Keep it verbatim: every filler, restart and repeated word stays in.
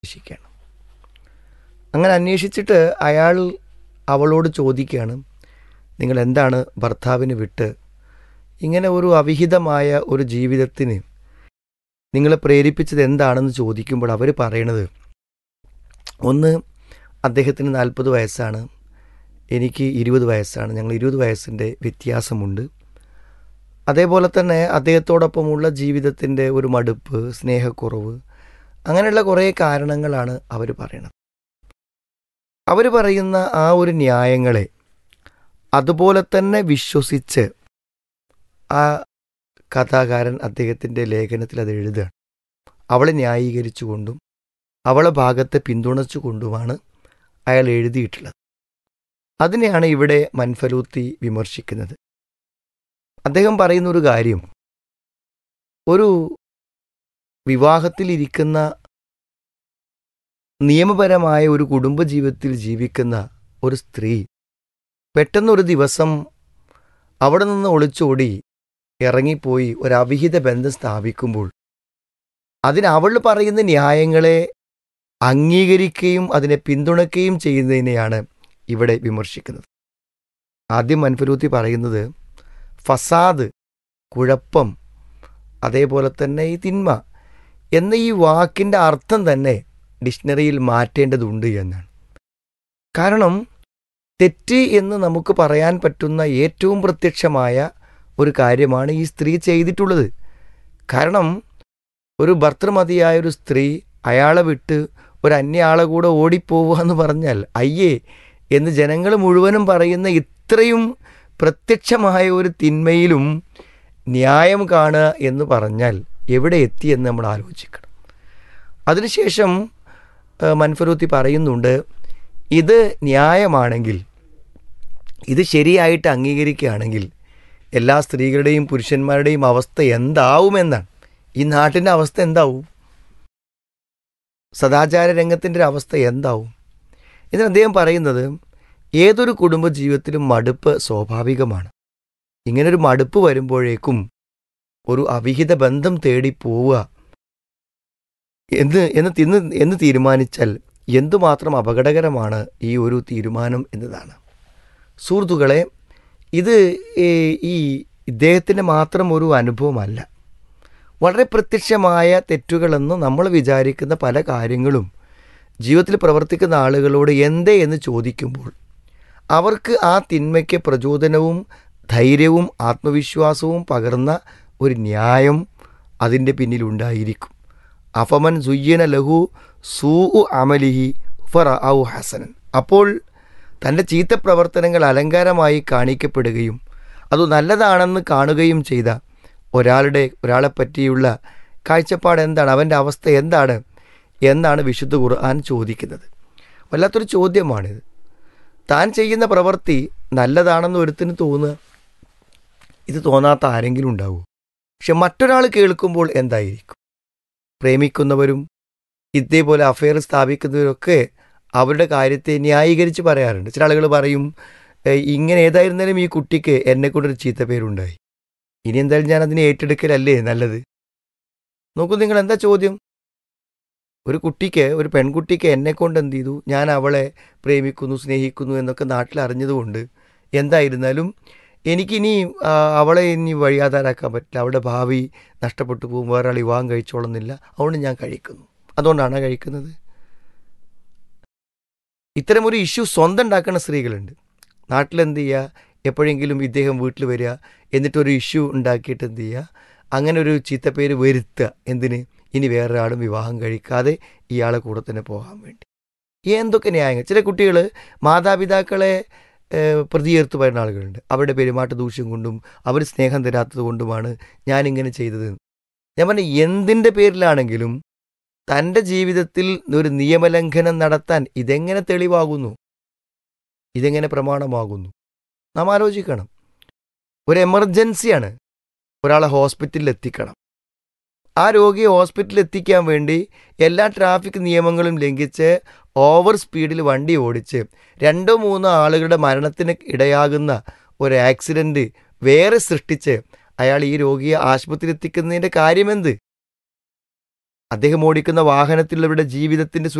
അന്വേഷിക്കുകയാണ്. അങ്ങനെ അന്വേഷിച്ചിട്ട് അയാൾ അവളോട് ചോദിക്കുകയാണ്, നിങ്ങൾ എന്താണ് ഭർത്താവിന് വിട്ട് ഇങ്ങനെ ഒരു അവിഹിതമായ ഒരു ജീവിതത്തിന് നിങ്ങളെ പ്രേരിപ്പിച്ചത് എന്താണെന്ന് ചോദിക്കുമ്പോൾ അവർ പറയണത്, ഒന്ന്, അദ്ദേഹത്തിന് നാൽപ്പത് വയസ്സാണ്, എനിക്ക് ഇരുപത് വയസ്സാണ്, ഞങ്ങൾ ഇരുപത് വയസ്സിൻ്റെ വ്യത്യാസമുണ്ട്. അതേപോലെ തന്നെ അദ്ദേഹത്തോടൊപ്പമുള്ള ജീവിതത്തിൻ്റെ ഒരു മടുപ്പ്, സ്നേഹക്കുറവ്, അങ്ങനെയുള്ള കുറേ കാരണങ്ങളാണ് അവർ പറയുന്നത്. അവർ പറയുന്ന ആ ഒരു ന്യായങ്ങളെ അതുപോലെ തന്നെ വിശ്വസിച്ച് ആ കഥാകാരൻ അദ്ദേഹത്തിൻ്റെ ലേഖനത്തിൽ അത് എഴുതുകയാണ്. അവളെ ന്യായീകരിച്ചുകൊണ്ടും അവളെ ഭാഗത്തെ പിന്തുണച്ചുകൊണ്ടുമാണ് അയാൾ എഴുതിയിട്ടുള്ളത്. അതിനെയാണ് ഇവിടെ മൻഫലൂത്തി വിമർശിക്കുന്നത്. അദ്ദേഹം പറയുന്നൊരു കാര്യം, ഒരു വിവാഹത്തിലിരിക്കുന്ന നിയമപരമായ ഒരു കുടുംബജീവിതത്തിൽ ജീവിക്കുന്ന ഒരു സ്ത്രീ പെട്ടെന്നൊരു ദിവസം അവിടെ നിന്ന് ഒളിച്ചോടി ഇറങ്ങിപ്പോയി ഒരു അവിഹിത ബന്ധം സ്ഥാപിക്കുമ്പോൾ അതിന് അവൾ പറയുന്ന ന്യായങ്ങളെ അംഗീകരിക്കുകയും അതിനെ പിന്തുണയ്ക്കുകയും ചെയ്യുന്നതിനെയാണ് ഇവിടെ വിമർശിക്കുന്നത്. ആദ്യം മൻഫലൂത്തി പറയുന്നത് ഫസാദ്, കുഴപ്പം, അതേപോലെ തന്നെ ഈ തിന്മ എന്ന ഈ വാക്കിൻ്റെ അർത്ഥം തന്നെ ഡിക്ഷണറിയിൽ മാറ്റേണ്ടതുണ്ട് എന്നാണ്. കാരണം തെറ്റ് എന്ന് നമുക്ക് പറയാൻ പറ്റുന്ന ഏറ്റവും പ്രത്യക്ഷമായ ഒരു കാര്യമാണ് ഈ സ്ത്രീ ചെയ്തിട്ടുള്ളത്. കാരണം ഒരു ഭർത്തൃമതിയായ ഒരു സ്ത്രീ അയാളെ വിട്ട് ഒരു അന്യ ആളെ കൂടെ ഓടിപ്പോവുക എന്ന് പറഞ്ഞാൽ അയ്യേ എന്ന് ജനങ്ങൾ മുഴുവനും പറയുന്ന ഇത്രയും പ്രത്യക്ഷമായ ഒരു തിന്മയിലും ന്യായം കാണുക എന്ന് പറഞ്ഞാൽ എവിടെ എത്തിയെന്ന് നമ്മൾ ആലോചിക്കണം. അതിനുശേഷം മൻഫലൂത്തി പറയുന്നുണ്ട്, ഇത് ന്യായമാണെങ്കിൽ, ഇത് ശരിയായിട്ട് അംഗീകരിക്കുകയാണെങ്കിൽ എല്ലാ സ്ത്രീകളുടെയും പുരുഷന്മാരുടെയും അവസ്ഥ എന്താവുമെന്നാണ്. ഈ നാട്ടിൻ്റെ അവസ്ഥ എന്താവും? സദാചാര രംഗത്തിൻ്റെ ഒരു അവസ്ഥ എന്താവും? ഇതിന് അദ്ദേഹം പറയുന്നത്, ഏതൊരു കുടുംബജീവിതത്തിലും മടുപ്പ് സ്വാഭാവികമാണ്. ഇങ്ങനൊരു മടുപ്പ് വരുമ്പോഴേക്കും ഒരു അവിഹിത ബന്ധം തേടി പോവുക എന്ന് എന്ന് തിന്ന് എന്ന് തീരുമാനിച്ചാൽ എന്തുമാത്രം അപകടകരമാണ് ഈ ഒരു തീരുമാനം എന്നതാണ്. സുഹൃത്തുക്കളെ, ഇത് ഈ ഇദ്ദേഹത്തിൻ്റെ മാത്രം ഒരു അനുഭവമല്ല. വളരെ പ്രത്യക്ഷമായ തെറ്റുകളെന്ന് നമ്മൾ വിചാരിക്കുന്ന പല കാര്യങ്ങളും ജീവിതത്തിൽ പ്രവർത്തിക്കുന്ന ആളുകളോട് എന്തേ എന്ന് ചോദിക്കുമ്പോൾ അവർക്ക് ആ തിന്മയ്ക്ക് പ്രചോദനവും ധൈര്യവും ആത്മവിശ്വാസവും പകർന്ന ഒരു ന്യായം അതിൻ്റെ പിന്നിലുണ്ടായിരിക്കും. അഫമൻ സുയ്യന ലഹു സൂഉ അമലിഹി ഫറഔ ഹസനൻ. അപ്പോൾ തൻ്റെ ചീത്ത പ്രവർത്തനങ്ങൾ അലങ്കാരമായി കാണിക്കപ്പെടുകയും അത് നല്ലതാണെന്ന് കാണുകയും ചെയ്ത ഒരാളുടെ ഒരാളെപ്പറ്റിയുള്ള കാഴ്ചപ്പാട് എന്താണ്, അവൻ്റെ അവസ്ഥ എന്താണ് എന്നാണ് വിശുദ്ധ ഖുർആൻ ചോദിക്കുന്നത്. വല്ലാത്തൊരു ചോദ്യമാണിത്. താൻ ചെയ്യുന്ന പ്രവൃത്തി നല്ലതാണെന്ന് ഒരുത്തിന് തോന്നുക, ഇത് തോന്നാത്ത ആരെങ്കിലും ഉണ്ടാവുമോ? പക്ഷെ മറ്റൊരാൾ കേൾക്കുമ്പോൾ എന്തായിരിക്കും? പ്രേമിക്കുന്നവരും ഇതേപോലെ അഫെയർ സ്ഥാപിക്കുന്നവരൊക്കെ അവരുടെ കാര്യത്തെ ന്യായീകരിച്ച് പറയാറുണ്ട്. ചില ആളുകൾ പറയും, ഇങ്ങനെ ഏതായിരുന്നാലും ഈ കുട്ടിക്ക് എന്നെക്കൊണ്ടൊരു ചീത്ത പേരുണ്ടായി, ഇനി എന്തായാലും ഞാൻ അതിനെ ഏറ്റെടുക്കലല്ലേ നല്ലത്. നോക്കൂ, നിങ്ങൾ എന്താ ചോദ്യം? ഒരു കുട്ടിക്ക്, ഒരു പെൺകുട്ടിക്ക് എന്നെക്കൊണ്ട് എന്ത് ചെയ്തു, ഞാൻ അവളെ പ്രേമിക്കുന്നു, സ്നേഹിക്കുന്നു എന്നൊക്കെ നാട്ടിൽ അറിഞ്ഞതുകൊണ്ട് എന്തായിരുന്നാലും എനിക്കിനി അവളെ ഇനി വഴിയാധാരാക്കാൻ പറ്റില്ല, അവളുടെ ഭാവി നഷ്ടപ്പെട്ടു പോകും, വേറെ ആൾ വിവാഹം കഴിച്ചോളുന്നില്ല, അതുകൊണ്ട് ഞാൻ കഴിക്കുന്നു. അതുകൊണ്ടാണ് കഴിക്കുന്നത്. ഇത്തരമൊരു ഇഷ്യൂ സ്വന്തം ഉണ്ടാക്കുന്ന സ്ത്രീകളുണ്ട്. നാട്ടിലെന്ത് ചെയ്യുക, എപ്പോഴെങ്കിലും ഇദ്ദേഹം വീട്ടിൽ വരിക, എന്നിട്ടൊരു ഇഷ്യൂ ഉണ്ടാക്കിയിട്ട് എന്ത് ചെയ്യുക, അങ്ങനെ ഒരു ചീത്തപ്പേര് വരുത്തുക. എന്തിന്? ഇനി വേറൊരാളും വിവാഹം കഴിക്കാതെ ഇയാളെ കൂടെ തന്നെ പോകാൻ വേണ്ടി. എന്തൊക്കെ ന്യായങ്ങൾ! ചില കുട്ടികൾ മാതാപിതാക്കളെ പ്രതിയേർത്ത് പറയുന്ന ആളുകളുണ്ട്. അവരുടെ പെരുമാറ്റ ദൂഷ്യം കൊണ്ടും അവർ സ്നേഹം തരാത്തത് കൊണ്ടുമാണ് ഞാനിങ്ങനെ ചെയ്തത്. ഞാൻ പറഞ്ഞ എന്തിൻ്റെ പേരിലാണെങ്കിലും തൻ്റെ ജീവിതത്തിൽ ഒരു നിയമലംഘനം നടത്താൻ ഇതെങ്ങനെ തെളിവാകുന്നു, ഇതെങ്ങനെ പ്രമാണമാകുന്നു? നാം ആലോചിക്കണം. ഒരു എമർജൻസിയാണ്, ഒരാളെ ഹോസ്പിറ്റലിൽ എത്തിക്കണം. ആ രോഗിയെ ഹോസ്പിറ്റലിൽ എത്തിക്കാൻ വേണ്ടി എല്ലാ ട്രാഫിക് നിയമങ്ങളും ലംഘിച്ച് ഓവർ സ്പീഡിൽ വണ്ടി ഓടിച്ച് രണ്ടോ മൂന്നോ ആളുകളുടെ മരണത്തിന് ഇടയാകുന്ന ഒരു ആക്സിഡൻറ്റ് വേറെ സൃഷ്ടിച്ച് അയാൾ ഈ രോഗിയെ ആശുപത്രിയിൽ എത്തിക്കുന്നതിൻ്റെ കാര്യമെന്ത്? അദ്ദേഹം ഓടിക്കുന്ന വാഹനത്തിലുള്ളവരുടെ ജീവിതത്തിൻ്റെ